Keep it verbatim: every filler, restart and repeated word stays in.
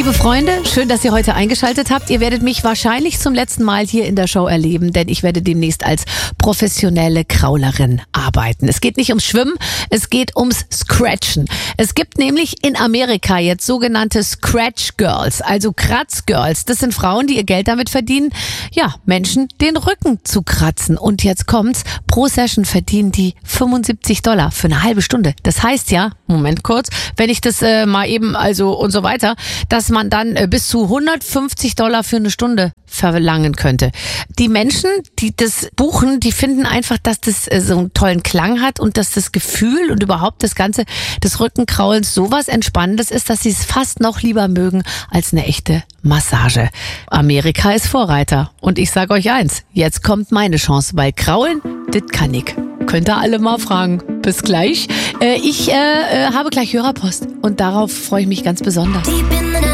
Liebe Freunde, schön, dass ihr heute eingeschaltet habt. Ihr werdet mich wahrscheinlich zum letzten Mal hier in der Show erleben, denn ich werde demnächst als professionelle Kraulerin arbeiten. Es geht nicht ums Schwimmen, es geht ums Scratchen. Es gibt nämlich in Amerika jetzt sogenannte Scratch Girls, also Kratzgirls. Das sind Frauen, die ihr Geld damit verdienen, ja, Menschen den Rücken zu kratzen. Und jetzt kommt's, pro Session verdienen die fünfundsiebzig Dollar für eine halbe Stunde. Das heißt ja, Moment kurz, wenn ich das äh, mal eben, also und so weiter, dass man dann äh, bis zu hundertfünfzig Dollar für eine Stunde verlangen könnte. Die Menschen, die das buchen, die finden einfach, dass das äh, so einen tollen Klang hat und dass das Gefühl und überhaupt das Ganze des Rückenkraulens sowas Entspannendes ist, dass sie es fast noch lieber mögen als eine echte Massage. Amerika ist Vorreiter und ich sage euch eins, jetzt kommt meine Chance, weil Kraulen, das kann ich. Könnt ihr alle mal fragen. Bis gleich. Äh, ich äh, habe gleich Hörerpost und darauf freue ich mich ganz besonders.